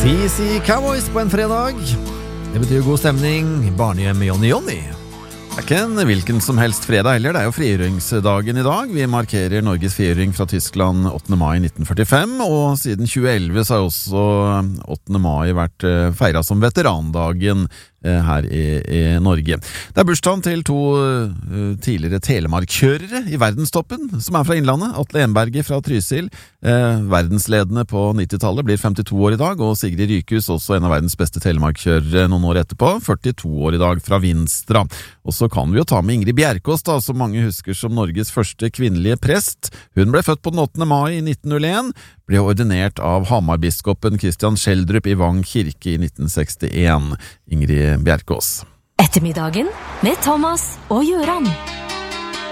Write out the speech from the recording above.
CC Cowboys på en fredag. Det betyr god stemning, barnehjem med Johnny. Det ikke en hvilken som helst fredag heller, det jo frigjøringsdagen i dag. Vi markerer Norges frigjøring fra Tyskland 8. mai 1945, og siden 2011 så har også 8. mai vært feiret som veterandagen her i Norge. Det bursdagen til to tidligere telemarkkjørere i verdenstoppen, som fra Innlandet. Atle Enberget fra Trysil, verdensledende på 90-tallet, blir 52 år i dag, og Sigrid Rykhus, også en av verdens beste telemarkkjørere noen år etterpå, 42 år i dag fra Vinstra. Og så kan vi jo ta med Ingrid Bjerkås, da, som mange husker som Norges første kvinnelige prest. Hun ble født på den 8. mai i 1901, ble ordinert av Hamar-biskopen Christian Schjelderup i Vang kirke i 1961. Ingrid Bjerkås. Ettermiddagen med Thomas og Gjøran.